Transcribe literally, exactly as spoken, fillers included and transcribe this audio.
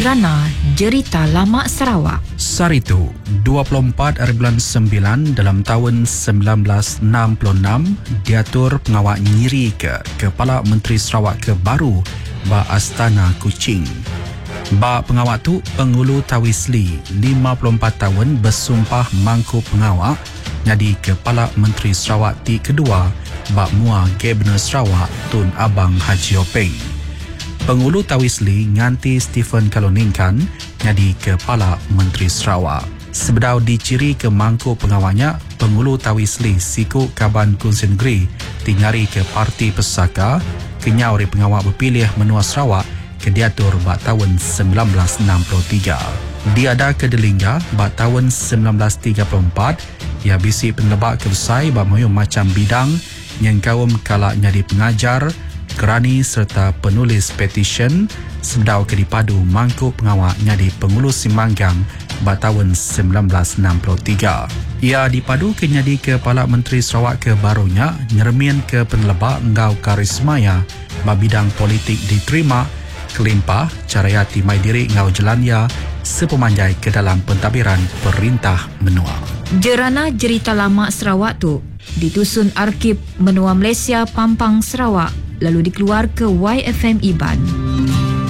Jerana Jerita Lama Sarawak. Saritu, dua puluh empat hari bulan sembilan dalam tahun sembilan belas enam puluh enam, diatur pengawal nyiri ke Kepala Menteri Sarawak ke baru ba Astana Kuching. Ba pengawal tu Pengulu Tawisli, lima puluh empat tahun, bersumpah mangku pengawal jadi Kepala Menteri Sarawak ti kedua ba Mua Gubernur Sarawak Tun Abang Haji Openg. Pengulu Tawisli nganti Stephen Kaloningkan jadi Kepala Menteri Sarawak. Sebedau diciri ke mangku pengawalnya, Pengulu Tawisli siku Kaban Kunsi Negeri tingari ke Parti Pesaka kenyau dari pengawal berpilih menua Sarawak ke diatur bak tahun sembilan belas enam puluh tiga. Dia ada ke Delingga bak tahun sembilan belas tiga puluh empat, ia bisi penlebak kebesai bak moyo macam bidang yang kaum kala jadi pengajar, kerani serta penulis petisyen sebedau ke dipadu mangku pengawal jadi pengulu Simanggang bak tahun sembilan belas enam puluh tiga. Ia dipadu ke jadi Kepala Menteri Sarawak ke barunya nyermin ke penlebak ngau karismaya bak bidang politik diterima kelimpah caraya timai diri ngau jelannya sepemanjai ke dalam pentadbiran Perintah Menua. Jerana Jerita Lama Sarawak tu ditusun Arkib Menua Malaysia Pampang Sarawak lalu dikeluar ke Y F M Iban.